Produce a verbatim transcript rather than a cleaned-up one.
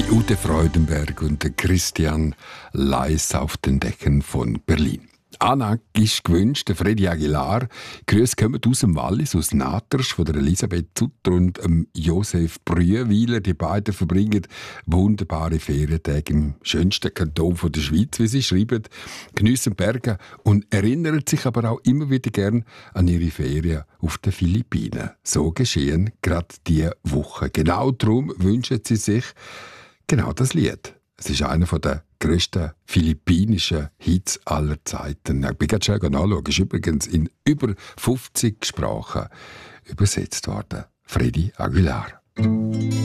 die Ute Freudenberg und der Christian Leis auf den Decken von Berlin. Anna ist gewünscht, der Freddy Aguilar. Grüße kommen aus dem Wallis, aus Natersch, von der Elisabeth Zutter und ähm, Josef Brühwiler. Die beiden verbringen wunderbare Ferientage im schönsten Kanton von der Schweiz, wie sie schreiben, geniessen Berge und erinnern sich aber auch immer wieder gern an ihre Ferien auf den Philippinen. So geschehen gerade diese Woche. Genau darum wünschen sie sich genau das Lied. Es ist einer der grössten philippinischen Hits aller Zeiten. Ich bin gerade schon nachschauen. Es ist übrigens in über fünfzig Sprachen übersetzt worden. Freddy Aguilar.